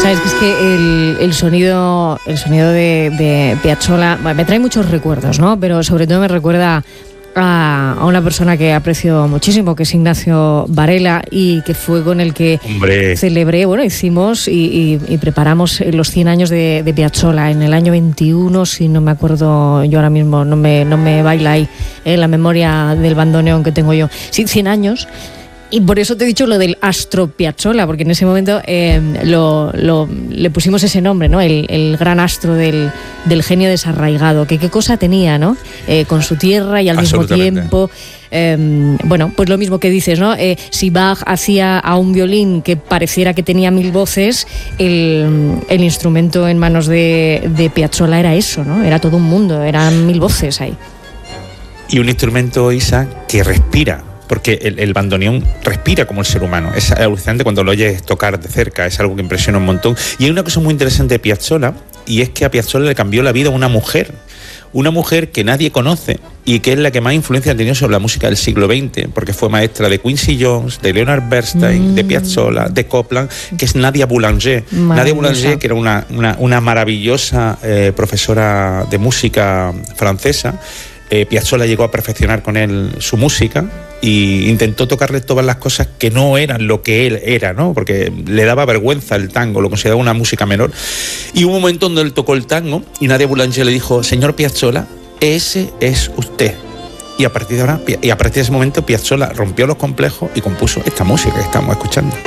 Sabes que es que el sonido de Piazzolla me trae muchos recuerdos, ¿no? Pero sobre todo me recuerda a una persona que aprecio muchísimo, que es Ignacio Varela, y que fue con el que celebré, hicimos y preparamos los 100 años de Piazzolla en el año 21, si no me acuerdo yo ahora mismo, no me baila ahí la memoria del bandoneón que tengo yo. Sí, 100 años. Y por eso te he dicho lo del Astro Piazzolla, porque en ese momento le pusimos ese nombre, ¿no? El gran astro del genio desarraigado. Que qué cosa tenía, ¿no? Con su tierra y al mismo tiempo... pues lo mismo que dices, ¿no? Si Bach hacía a un violín que pareciera que tenía 1000 voces, el instrumento en manos de Piazzolla era eso, ¿no? Era todo un mundo, eran 1000 voces ahí. Y un instrumento, Isa, que respira. Porque el bandoneón respira como el ser humano. Es alucinante cuando lo oyes tocar de cerca, es algo que impresiona un montón. Y hay una cosa muy interesante de Piazzolla, y es que a Piazzolla le cambió la vida una mujer que nadie conoce y que es la que más influencia ha tenido sobre la música del siglo XX, porque fue maestra de Quincy Jones, de Leonard Bernstein, de Piazzolla, de Copland, que es Nadia Boulanger. Nadia Boulanger, que era una maravillosa profesora de música francesa. Piazzolla llegó a perfeccionar con él su música y intentó tocarle todas las cosas que no eran lo que él era, ¿no? Porque le daba vergüenza el tango, lo consideraba una música menor. Y hubo un momento donde él tocó el tango y Nadia Boulanger le dijo: señor Piazzolla, ese es usted. Y a partir de ese momento Piazzolla rompió los complejos y compuso esta música que estamos escuchando.